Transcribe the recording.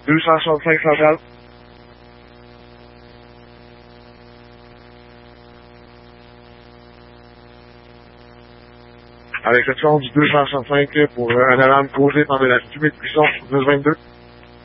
265 centrale. Avec cette sonde du 265 pour un alarme causé par de la fumée de cuisson 22.